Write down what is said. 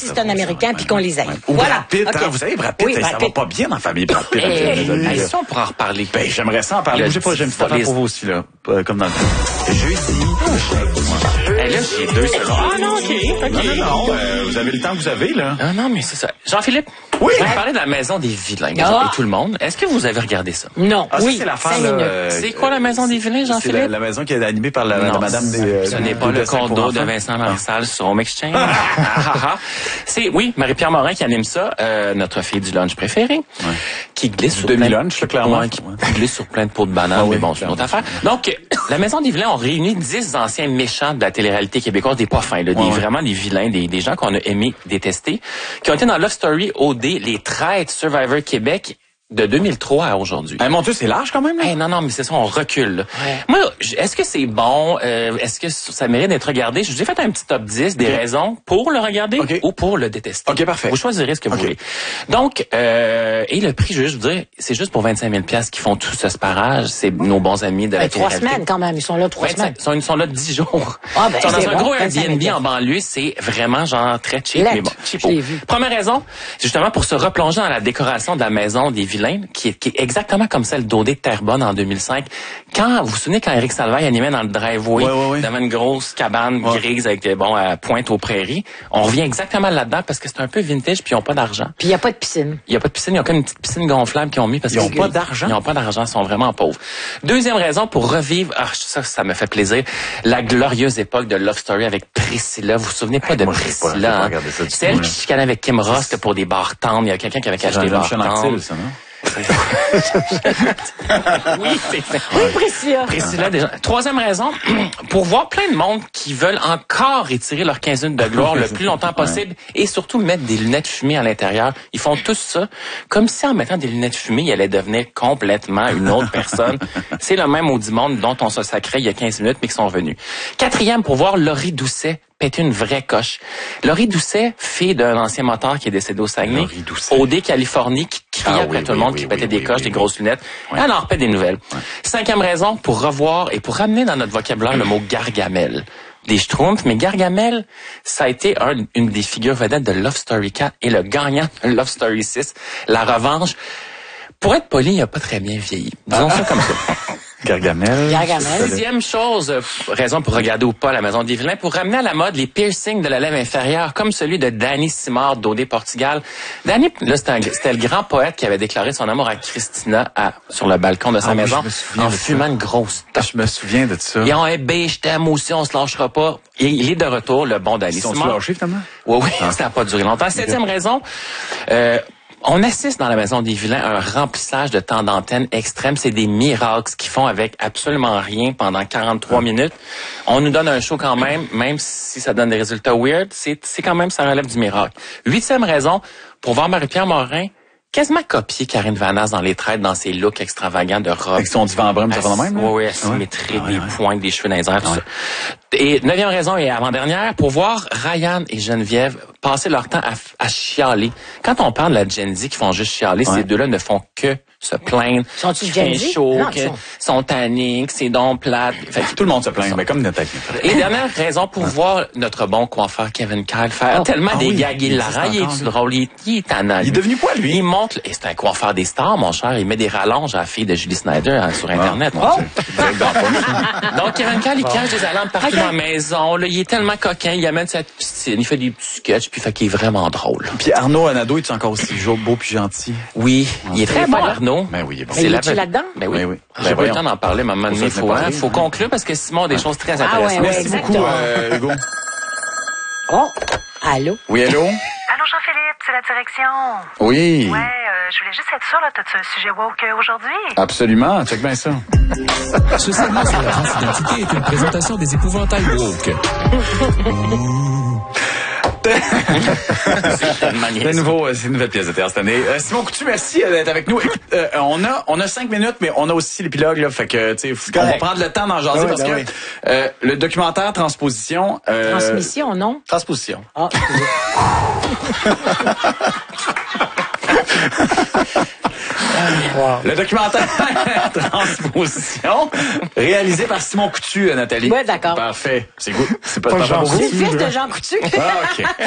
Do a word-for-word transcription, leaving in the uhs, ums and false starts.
si c'est un Américain puis qu'on les aime. Ou Voilà. Brad Pitt, Okay. hein, vous savez, Brad Pitt, Oui, ça Brad va Pitt. pas bien dans la famille Brad Pitt. Hey, ça, on pourra en reparler. Ben, j'aimerais ça en parler. Le J'ai pas, j'ai une petite affaire les- pour vous aussi, là. Euh, Comme dans le temps. Jeudi. Hey, là, j'ai deux secondes. Ah non, OK. Non, non, non, euh, vous avez le temps que vous avez, là. Ah non, mais c'est ça. Jean-Philippe, Oui. je vais vous parler de la Maison des Vilains Ah. et tout le monde. Est-ce que vous avez regardé ça? Non, Ah, ça, oui, c'est l'affaire, cinq là, minutes. euh, C'est quoi la Maison des Vilains, C'est Jean-Philippe? la, la maison qui est animée par la, la Non, madame des... euh, ce des- n'est pas des le dessins pour condo de enfants. Vincent Marissal sur Home Exchange. C'est, oui, Marie-Pierre Morin qui anime ça, euh, notre fille du lunch préférée, qui glisse sur plein de- Demi-lunch, là, clairement. Ouais, qui glisse sur plein de pots de bananes, Ah mais oui, bon, c'est une autre affaire. Donc, la Maison des Vilains, on réunit dix anciens méchants de la télé-réalité québécoise, des pas fins, là, des, Ouais, ouais. vraiment des vilains, des, des gens qu'on a aimé détester, qui ont été dans Love Story O D, les traîtres Survivor Québec, de deux mille trois à aujourd'hui. Eh, mon Dieu, c'est large quand même, là. Hey, non, non, mais c'est ça, on recule. là. Moi, j- est-ce que c'est bon? Euh, est-ce que ça mérite d'être regardé? Je vous ai fait un petit top dix des Okay. raisons pour le regarder Okay. ou pour le détester. OK, parfait. Vous choisirez ce que vous Okay. voulez. Donc, euh, et le prix, je veux juste vous dire, c'est juste pour vingt-cinq mille dollars qu'ils font tout ce sparage. C'est nos bons amis de la Ben, trois télé-réalité. semaines quand même, ils sont là trois semaines. vingt-cinq, ils sont, ils sont là dix jours. Ah, ben, ils sont c'est dans un bon, gros vingt-cinq Airbnb mille en banlieue, c'est vraiment genre très cheap, Lettre, mais bon, je cheapo. l'ai vu. Première raison, c'est justement pour se replonger dans la décoration de la Maison des Vilains, qui est, qui est exactement comme celle d'O D de Terrebonne en deux mille cinq. Quand, vous vous souvenez quand Éric Salvaille animait dans le driveway, Ouais, ouais, ouais. devant une grosse cabane Ouais. grise avec, bon, à Pointe aux Prairies, on revient exactement là-dedans parce que c'est un peu vintage puis ils n'ont pas d'argent. Puis il n'y a pas de piscine. Il n'y a pas de piscine, il y a comme une petite piscine gonflable qu'ils ont mis parce Ils ont qu'ils pas d'argent? Ils n'ont pas d'argent, ils sont vraiment pauvres. Deuxième raison pour revivre, ah, ça, ça me fait plaisir, la glorieuse époque de Love Story avec Priscilla. Vous vous souvenez pas de moi, j'ai pas- j'ai Priscilla? pas hein? regardé ça du C'est tout, elle là. qui chicanait avec Kim Ross c'était pour des bars tendres. Il y a quelqu'un qui avait C'est acheté des bars Jean-Michel tendres. Anctil, ça, non? Oui, c'est ça. Oui, Priscilla. Priscilla, déjà. Troisième raison, pour voir plein de monde qui veulent encore étirer leur quinzaine de gloire le plus longtemps possible et surtout mettre des lunettes fumées à l'intérieur. Ils font tous ça comme si en mettant des lunettes fumées, ils allaient devenir complètement une autre personne. C'est le même maudit monde dont on se sacrait il y a quinze minutes, mais qui sont venus. Quatrième, pour voir Laurie Doucet péter une vraie coche. Laurie Doucet, fille d'un ancien moteur qui est décédé au Saguenay, Laurie Doucet. O D Californie, qui criait Ah après oui, tout le oui, monde, oui, qui oui, pétait oui, des oui, coches, oui, des oui. grosses lunettes. Ouais. Elle en repète des nouvelles. Cinquième raison, pour revoir et pour ramener dans notre vocabulaire le mot Gargamel. Des Schtroumpfs, mais Gargamel, ça a été un- une des figures vedettes de Love Story quatre et le gagnant de Love Story six, La Revanche. Pour être poli, il a pas très bien vieilli. Disons ça comme ça. Gargamel. Gargamel. Sixième chose, euh, raison pour regarder ou pas la Maison des Vilains, pour ramener à la mode les piercings de la lèvre inférieure, comme celui de Danny Simard d'O D Portugal. Danny, là, c'était, un- c'était le grand poète qui avait déclaré son amour à Christina à, sur le balcon de sa Ah oui, maison je me souviens en de ça. fumant une grosse Ah, top. je me souviens de ça. Et on est B, je t'aime aussi, on se lâchera pas. Et il est de retour, le bon Danny Ils sont Simard. lâchés, finalement? Oui, oui, ça n'a pas duré longtemps. Septième raison, euh, on assiste dans la Maison des Vilains à un remplissage de temps d'antenne extrême. C'est des miracles qu'ils font avec absolument rien pendant quarante-trois minutes. On nous donne un show quand même, même si ça donne des résultats weird, c'est, c'est quand même, ça relève du miracle. Huitième raison, pour voir Marie-Pierre Morin quasiment copier Karine Vanasse dans les traites, dans ses looks extravagants de robe. Avec son divan brun, ça va de même, là? Oui, oui, asymétrique, Ouais. des Ouais, ouais. pointes, des cheveux dans les airs, tout ça. Et neuvième raison et avant-dernière, pour voir Ryan et Geneviève passer leur temps à, à chialer. Quand on parle de la Gen Z qui font juste chialer, Ouais. ces deux-là ne font que se plaindre. Sont-ils qu'il Gen fait Z? chaud, Non, ils que sont- sont tannés, que c'est donc plate. Fait que- Tout le monde se plaint, mais comme Nathalie. et dernière raison pour voir notre bon coiffeur Kevin Kyle faire Oh, tellement ah des oui, gags il hilarants. existe Il est encore, lui. drôle, il est, il est tannant. Il est devenu quoi, lui? Il montre, et c'est un coiffeur des stars, mon cher. Il met des rallonges à la fille de Julie Snyder hein, sur Internet. Ah, mon Dieu. Direct dans la poche. Donc, Kevin Kyle, il cache des alarmes partout dans la maison. Là, il est tellement coquin. Il amène sa piscine. Il fait des petits sketchs, puis fait qu'il est vraiment drôle. Puis Arnaud Anado, il est encore aussi beau, beau puis gentil? Oui, il est très bon, bon. Arnaud. Ben oui, il est bon. Mais il est-tu la- là-dedans? Ben oui. Ben oui. J'ai Ben pas eu le voyons. temps d'en parler, mais à un moment donné, il Faut faut, s'en hein, parler. faut conclure parce que Simon a des choses très intéressantes. ouais, ouais, Merci exactement. beaucoup, euh, Hugo. Oh, allô? Oui, allô? Allô, Jean-Philippe, c'est la direction. Oui. Ouais, euh, je voulais juste être sûre, là, t'as-tu un sujet woke euh, aujourd'hui? Absolument. Check bien ça. Ce segment sur la transidentité est une présentation des épouvantails woke. C'est nouveau, euh, c'est une nouvelle pièce de théâtre cette année. Euh, Simon Coutu, merci euh, d'être avec nous. Écoute, euh, on a on a cinq minutes, mais on a aussi l'épilogue là, fait que tu sais, on va prendre le temps d'en jaser Ah oui, parce ben que oui. euh, le documentaire Transposition. Euh, Transmission, non? Transposition. Ah, Le documentaire Transposition, réalisé par Simon Coutu, euh, Nathalie. Ouais, d'accord. Parfait. C'est good. C'est pas, Pas pas Jean beaucoup. c'est le fils de Jean Coutu. Ah, ok.